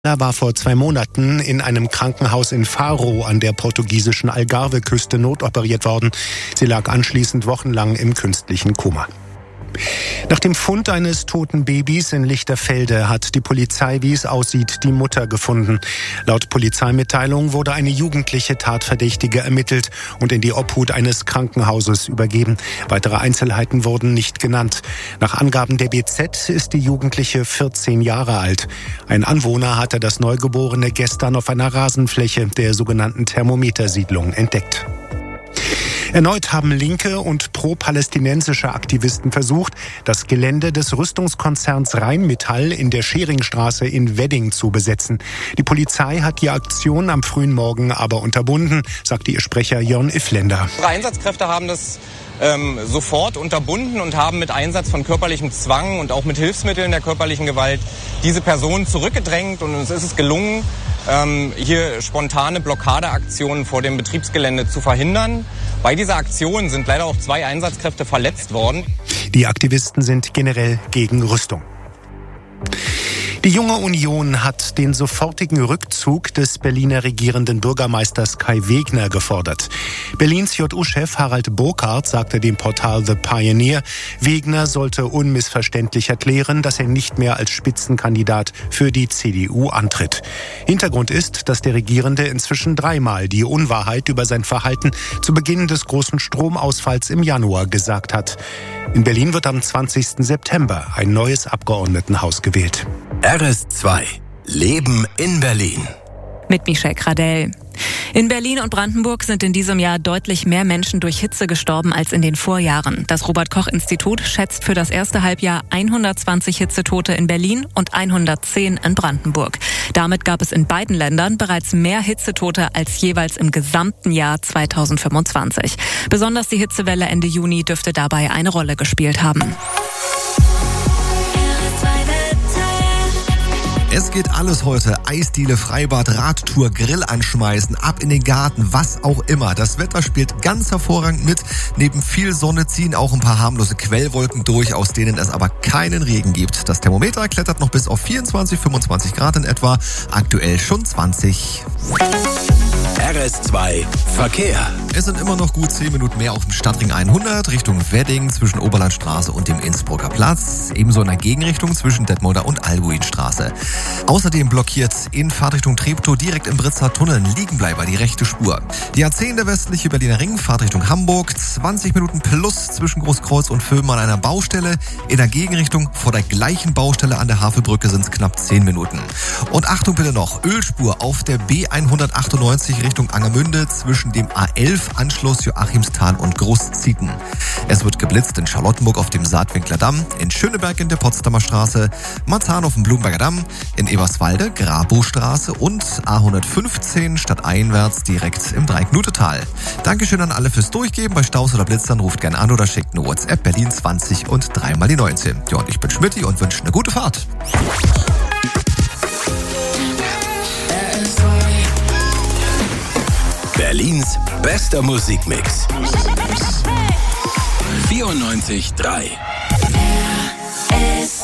Er war vor 2 Monaten in einem Krankenhaus in Faro an der portugiesischen Algarve-Küste notoperiert worden. Sie lag anschließend wochenlang im künstlichen Koma. Nach dem Fund eines toten Babys in Lichterfelde hat die Polizei, wie es aussieht, die Mutter gefunden. Laut Polizeimitteilung wurde eine jugendliche Tatverdächtige ermittelt und in die Obhut eines Krankenhauses übergeben. Weitere Einzelheiten wurden nicht genannt. Nach Angaben der BZ ist die Jugendliche 14 Jahre alt. Ein Anwohner hatte das Neugeborene gestern auf einer Rasenfläche der sogenannten Thermometersiedlung entdeckt. Erneut haben linke und pro-palästinensische Aktivisten versucht, das Gelände des Rüstungskonzerns Rheinmetall in der Scheringstraße in Wedding zu besetzen. Die Polizei hat die Aktion am frühen Morgen aber unterbunden, sagte ihr Sprecher Jörn Iffländer. Unsere Einsatzkräfte haben das sofort unterbunden und haben mit Einsatz von körperlichem Zwang und auch mit Hilfsmitteln der körperlichen Gewalt diese Personen zurückgedrängt. Und uns ist es gelungen, hier spontane Blockadeaktionen vor dem Betriebsgelände zu verhindern. Bei dieser Aktion sind leider auch 2 Einsatzkräfte verletzt worden. Die Aktivisten sind generell gegen Rüstung. Die Junge Union hat den sofortigen Rückzug des Berliner regierenden Bürgermeisters Kai Wegner gefordert. Berlins JU-Chef Harald Burkhardt sagte dem Portal The Pioneer, Wegner sollte unmissverständlich erklären, dass er nicht mehr als Spitzenkandidat für die CDU antritt. Hintergrund ist, dass der Regierende inzwischen 3-mal die Unwahrheit über sein Verhalten zu Beginn des großen Stromausfalls im Januar gesagt hat. In Berlin wird am 20. September ein neues Abgeordnetenhaus gewählt. RS2 Leben in Berlin. Mit Michelle Kradell. In Berlin und Brandenburg sind in diesem Jahr deutlich mehr Menschen durch Hitze gestorben als in den Vorjahren. Das Robert-Koch-Institut schätzt für das erste Halbjahr 120 Hitzetote in Berlin und 110 in Brandenburg. Damit gab es in beiden Ländern bereits mehr Hitzetote als jeweils im gesamten Jahr 2025. Besonders die Hitzewelle Ende Juni dürfte dabei eine Rolle gespielt haben. Es geht alles heute. Eisdiele, Freibad, Radtour, Grill anschmeißen, ab in den Garten, was auch immer. Das Wetter spielt ganz hervorragend mit. Neben viel Sonne ziehen auch ein paar harmlose Quellwolken durch, aus denen es aber keinen Regen gibt. Das Thermometer klettert noch bis auf 24, 25 Grad in etwa. Aktuell schon 20. RS2 Verkehr. Es sind immer noch gut 10 Minuten mehr auf dem Stadtring 100 Richtung Wedding zwischen Oberlandstraße und dem Innsbrucker Platz. Ebenso in der Gegenrichtung zwischen Detmolder und Albuinstraße. Außerdem blockiert in Fahrtrichtung Treptow direkt im Britzer Tunnel Liegenbleiber die rechte Spur. Die A10, der westliche Berliner Ring, Fahrtrichtung Hamburg. 20 Minuten plus zwischen Großkreuz und Vöben an einer Baustelle. In der Gegenrichtung vor der gleichen Baustelle an der Havelbrücke sind es knapp 10 Minuten. Und Achtung bitte noch, Ölspur auf der B198 Richtung Angermünde zwischen dem A11-Anschluss Joachimsthal und Großzieten. Es wird geblitzt in Charlottenburg auf dem Saatwinkler Damm, in Schöneberg in der Potsdamer Straße, Marzahn auf dem Blumenberger Damm, in Eberswalde, Grabostraße und A115 stadteinwärts direkt im Dreiecknutetal. Dankeschön an alle fürs Durchgeben. Bei Staus oder Blitzern ruft gerne an oder schickt eine WhatsApp Berlin 20 und 3 mal die 19. Ja, und ich bin Schmitty und wünsche eine gute Fahrt. Berlins bester Musikmix. 94.3